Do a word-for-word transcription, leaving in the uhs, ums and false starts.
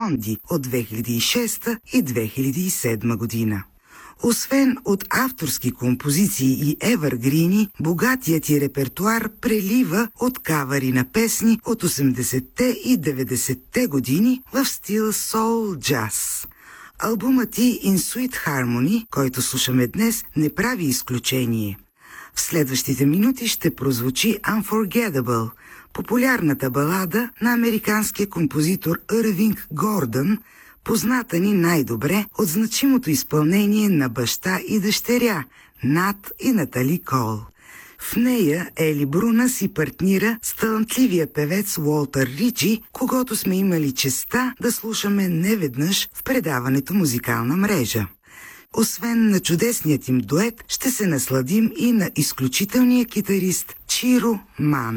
Блонди от две хиляди и шеста и две хиляди и седма година. Освен от авторски композиции и евъргрини, богатият и репертуар прелива от кавари на песни от осемдесетте и деветдесетте години в стил соул джаз. Албумът и In Sweet Harmony, който слушаме днес, не прави изключение. В следващите минути ще прозвучи Unforgettable, популярната балада на американския композитор Ирвинг Гордън, позната ни най-добре от значимото изпълнение на баща и дъщеря Нат и Натали Кол. В нея Ели Бруна си партнира с талантливия певец Уолтър Ричи, когото сме имали честа да слушаме неведнъж в предаването Музикална мрежа. Освен на чудесният им дует, ще се насладим и на изключителния китарист Чиро Ман.